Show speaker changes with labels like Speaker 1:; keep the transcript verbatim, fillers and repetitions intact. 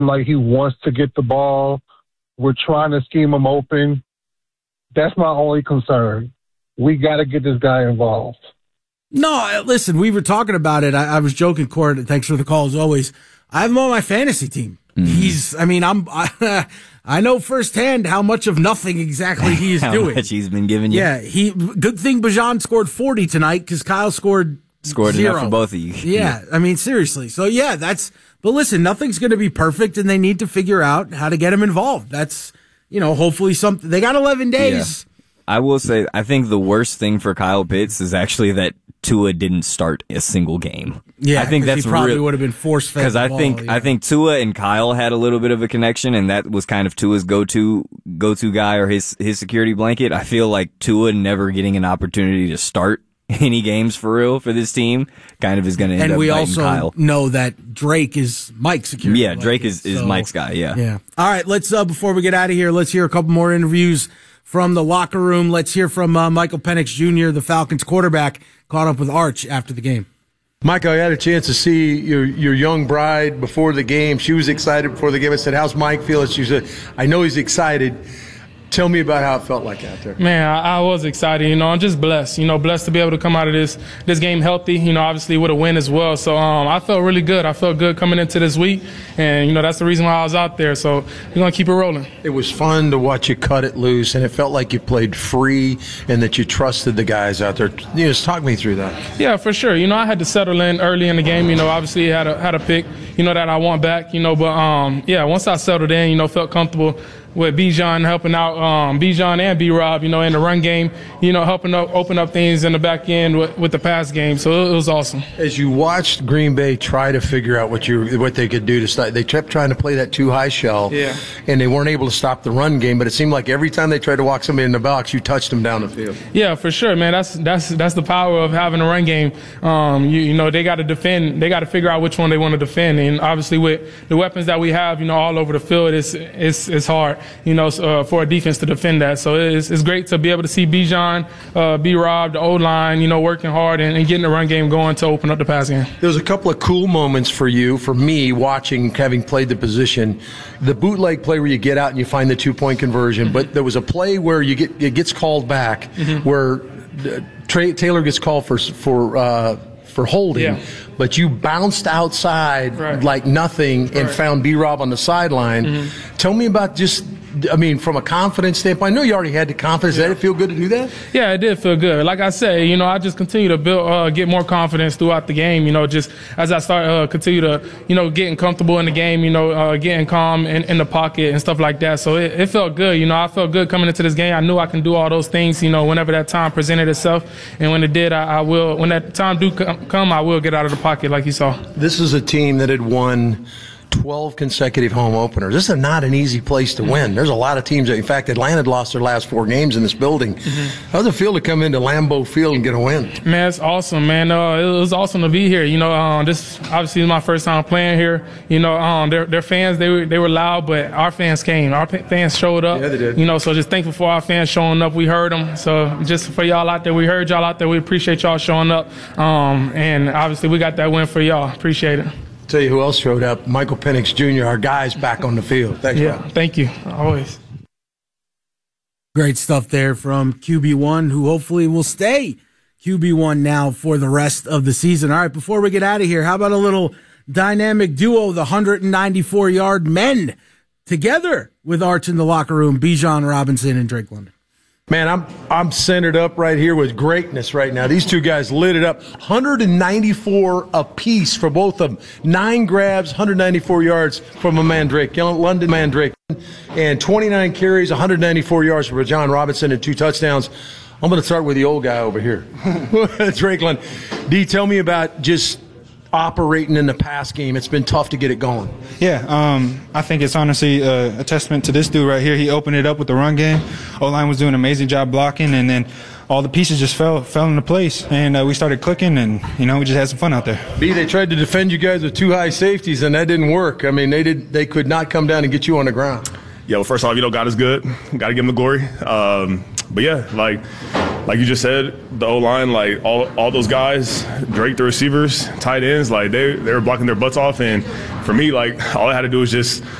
Speaker 1: like he wants to get the ball. We're trying to scheme him open. That's my only concern. We got to get this guy involved.
Speaker 2: No, listen, we were talking about it. I, I was joking, Court. Thanks for the call as always. I have him on my fantasy team. Mm-hmm. He's, I mean, I'm, I, I know firsthand how much of nothing exactly he is
Speaker 3: how
Speaker 2: doing.
Speaker 3: How much he's been giving you.
Speaker 2: Yeah, he. Good thing Bijan scored forty tonight because Kyle scored
Speaker 3: scored
Speaker 2: zero.
Speaker 3: enough for both of you.
Speaker 2: Yeah, I mean, seriously. So yeah, that's. But listen, nothing's going to be perfect, and they need to figure out how to get him involved. That's, you know, hopefully something. They got eleven days.
Speaker 3: Yeah. I will say, I think the worst thing for Kyle Pitts is actually that Tua didn't start a single game.
Speaker 2: Yeah,
Speaker 3: I think that's
Speaker 2: he probably
Speaker 3: real,
Speaker 2: would have been force fed.
Speaker 3: Because I
Speaker 2: ball,
Speaker 3: think
Speaker 2: yeah.
Speaker 3: I think Tua and Kyle had a little bit of a connection, and that was kind of Tua's go-to go-to guy or his his security blanket. I feel like Tua never getting an opportunity to start any games for real for this team kind of is going to end
Speaker 2: and
Speaker 3: up
Speaker 2: we
Speaker 3: biting
Speaker 2: also
Speaker 3: Kyle.
Speaker 2: know that Drake is Mike's security.
Speaker 3: Yeah,
Speaker 2: blanket,
Speaker 3: Drake is, is
Speaker 2: so,
Speaker 3: Mike's guy. Yeah.
Speaker 2: Yeah. All right. Let's uh, before we get out of here, let's hear a couple more interviews from the locker room. Let's hear from uh, Michael Penix Junior, the Falcons quarterback, caught up with Arch after the game.
Speaker 4: Michael, I had a chance to see your your young bride before the game. She was excited before the game. I said, "How's Mike feeling?" She said, "I know he's excited." Tell me about how it felt like out there.
Speaker 5: Man, I, I was excited. You know, I'm just blessed. You know, blessed to be able to come out of this this game healthy. You know, obviously with a win as well. So um, I felt really good. I felt good coming into this week, and you know that's the reason why I was out there. So we're gonna keep it rolling.
Speaker 4: It was fun to watch you cut it loose, and it felt like you played free and that you trusted the guys out there. You know, just talk me through that.
Speaker 5: Yeah, for sure. You know, I had to settle in early in the game. You know, obviously had a had a pick. You know that I want back. You know, but um, yeah, once I settled in, you know, felt comfortable with Bijan helping out, um, Bijan and B-Rob, you know, in the run game, you know, helping up, open up things in the back end with, with the pass game. So it was awesome.
Speaker 4: As you watched Green Bay try to figure out what you what they could do to start, they kept trying to play that too high shell,
Speaker 5: yeah.
Speaker 4: and they weren't able to stop the run game. But it seemed like every time they tried to walk somebody in the box, you touched them down the field.
Speaker 5: Yeah, for sure, man. That's that's that's the power of having a run game. Um, you, you know, they got to defend. They got to figure out which one they want to defend, and obviously with the weapons that we have, you know, all over the field, it's it's it's hard, you know. So, uh, for a defense to defend that. So it's, it's great to be able to see Bijan, uh, B-Rob, the O-line, you know, working hard and, and getting the run game going to open up the pass game.
Speaker 4: There was a couple of cool moments for you, for me, watching, having played the position. The bootleg play where you get out and you find the two-point conversion, mm-hmm. but there was a play where you get it gets called back, mm-hmm. where uh, Trey, Taylor gets called for for uh, for holding,
Speaker 5: yeah.
Speaker 4: but you bounced outside
Speaker 5: right. like
Speaker 4: nothing and
Speaker 5: right.
Speaker 4: found B-Rob on the sideline. Mm-hmm. Tell me about just, I mean, from a confidence standpoint, I know you already had the confidence. Yeah. Did it feel good to do that?
Speaker 5: Yeah, it did feel good. Like I said, you know, I just continue to build, uh, get more confidence throughout the game, you know, just as I start, uh, continue to, you know, getting comfortable in the game, you know, uh, getting calm in, in the pocket and stuff like that. So it, it felt good. You know, I felt good coming into this game. I knew I can do all those things, you know, whenever that time presented itself. And when it did, I, I will, when that time do come, I will get out of the pocket like you saw.
Speaker 4: This is a team that had won twelve consecutive home openers. This is not an easy place to win. There's a lot of teams that, in fact, Atlanta had lost their last four games in this building. Mm-hmm. How does it feel to come into Lambeau Field and get a win?
Speaker 5: Man, it's awesome, man. Uh, it was awesome to be here. You know, um, this obviously is my first time playing here. You know, um, their their fans, they were they were loud, but our fans came. Our fans showed up.
Speaker 4: Yeah, they did.
Speaker 5: You know, so just thankful for our fans showing up. We heard them. So just for y'all out there, we heard y'all out there. We appreciate y'all showing up. Um, and obviously, we got that win for y'all. Appreciate it.
Speaker 4: Tell you who else showed up, Michael Penix Junior, our guy's back on the field. Thanks,
Speaker 5: yeah,
Speaker 4: bro.
Speaker 5: Thank you. Always.
Speaker 2: Great stuff there from Q B one, who hopefully will stay Q B one now for the rest of the season. All right, before we get out of here, how about a little dynamic duo, the one ninety-four yard men, together with Arch in the locker room, Bijan Robinson and Drake London.
Speaker 4: Man, I'm I'm centered up right here with greatness right now. These two guys lit it up. one ninety-four apiece for both of them. Nine grabs, one ninety-four yards from a man Drake London, man Drake, and twenty-nine carries, one ninety-four yards for Bijan Robinson and two touchdowns. I'm going to start with the old guy over here, Drake London. D, tell me about just operating in the pass game. It's been tough to get it going.
Speaker 6: Yeah, um, I think it's honestly uh, a testament to this dude right here. He opened it up with the run game. O-line was doing an amazing job blocking, and then all the pieces just fell fell into place, and uh, we started clicking, and, you know, we just had some fun out there.
Speaker 4: B, they tried to defend you guys with two high safeties, and that didn't work. I mean, they did. They could not come down and get you on the ground.
Speaker 7: Yeah, well, first off, you know, God is good. Got to give him the glory. Um, but, yeah, like, like you just said, the O-line, like all all those guys, Drake, the receivers, tight ends, like they they were blocking their butts off. And for me, like all I had to do was just